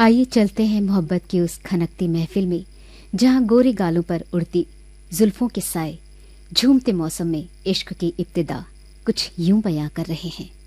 आइए चलते हैं मोहब्बत की उस खनकती महफिल में, जहां गोरे गालों पर उड़ती जुल्फों के साए झूमते मौसम में इश्क की इब्तिदा कुछ यूं बयां कर रहे हैं।